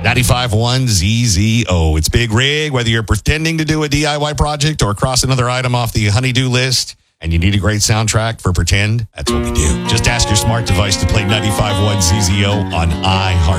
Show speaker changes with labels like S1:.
S1: 95.1 ZZO. It's Big Rig. Whether you're pretending to do a DIY project or cross another item off the honey-do list and you need a great soundtrack for Pretend, that's what we do. Just ask your smart device to play 95.1 ZZO on iHeart.